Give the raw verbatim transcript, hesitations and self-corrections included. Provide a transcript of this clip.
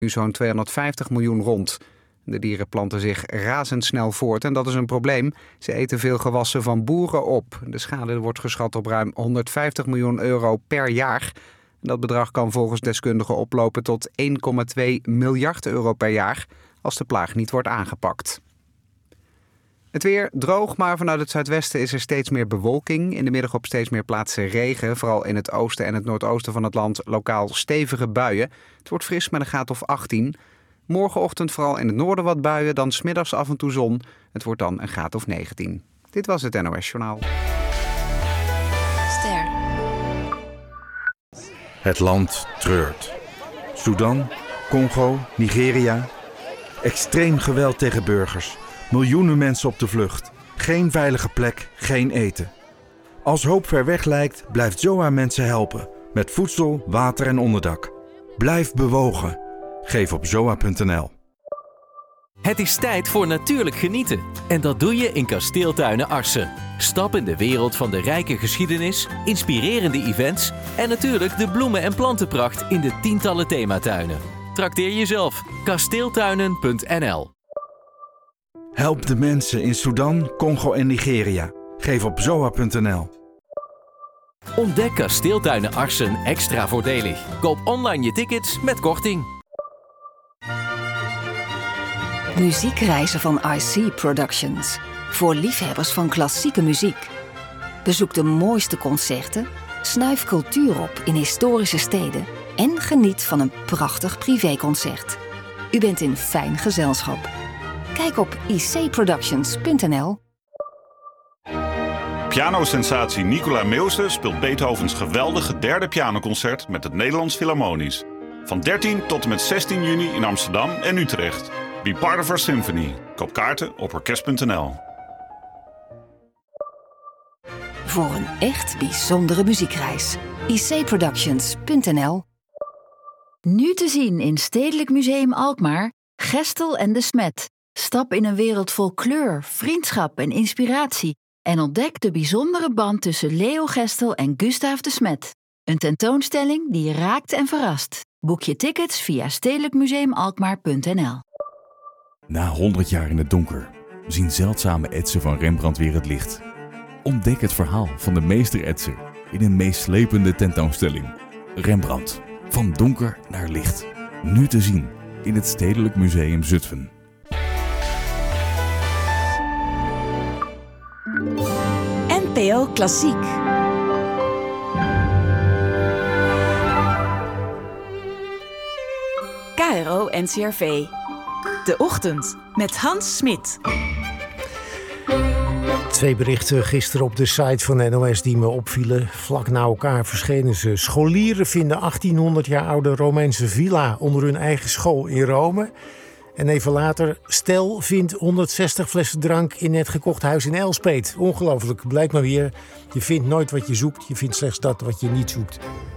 nu zo'n tweehonderdvijftig miljoen rond. De dieren planten zich razendsnel voort en dat is een probleem. Ze eten veel gewassen van boeren op. De schade wordt geschat op ruim honderdvijftig miljoen euro per jaar. Dat bedrag kan volgens deskundigen oplopen tot één komma twee miljard euro per jaar als de plaag niet wordt aangepakt. Het weer droog, maar vanuit het zuidwesten is er steeds meer bewolking. In de middag op steeds meer plaatsen regen. Vooral in het oosten en het noordoosten van het land lokaal stevige buien. Het wordt fris met een graad of achttien. Morgenochtend vooral in het noorden wat buien, dan 's middags af en toe zon. Het wordt dan een graad of negentien. Dit was het N O S Journaal. Ster. Het land treurt. Sudan, Congo, Nigeria. Extreem geweld tegen burgers. Miljoenen mensen op de vlucht. Geen veilige plek, geen eten. Als hoop ver weg lijkt, blijft Z O A mensen helpen. Met voedsel, water en onderdak. Blijf bewogen. Geef op zoa punt n l. Het is tijd voor natuurlijk genieten. En dat doe je in Kasteeltuinen Arcen. Stap in de wereld van de rijke geschiedenis, inspirerende events en natuurlijk de bloemen- en plantenpracht in de tientallen thematuinen. Trakteer jezelf. kasteeltuinen punt n l. Help de mensen in Sudan, Congo en Nigeria. Geef op zoa punt n l. Ontdek Kasteeltuinen Arcen extra voordelig. Koop online je tickets met korting. Muziekreizen van I C Productions. Voor liefhebbers van klassieke muziek. Bezoek de mooiste concerten, snuif cultuur op in historische steden en geniet van een prachtig privéconcert. U bent in fijn gezelschap. Kijk op i c productions punt n l. Pianosensatie Nicola Meeuwse speelt Beethovens geweldige derde pianoconcert met het Nederlands Philharmonisch. Van dertien tot en met zestien juni in Amsterdam en Utrecht. Be part of our symphony. Koop kaarten op orkest punt n l. Voor een echt bijzondere muziekreis. i c productions punt n l. Nu te zien in Stedelijk Museum Alkmaar, Gestel en de Smet. Stap in een wereld vol kleur, vriendschap en inspiratie en ontdek de bijzondere band tussen Leo Gestel en Gustaaf de Smet. Een tentoonstelling die je raakt en verrast. Boek je tickets via stedelijk museum alkmaar punt n l. Na honderd jaar in het donker zien zeldzame etsen van Rembrandt weer het licht. Ontdek het verhaal van de meesteretser in een meeslepende tentoonstelling. Rembrandt, van donker naar licht. Nu te zien in het Stedelijk Museum Zutphen. N P O Klassiek. K R O N C R V. De Ochtend met Hans Smit. Twee berichten gisteren op de site van N O S die me opvielen. Vlak na elkaar verschenen ze. Scholieren vinden achttienhonderd jaar oude Romeinse villa onder hun eigen school in Rome. En even later, stel vindt honderdzestig flessen drank in net gekocht huis in Elspeet. Ongelooflijk, blijkt maar weer. Je vindt nooit wat je zoekt, je vindt slechts dat wat je niet zoekt.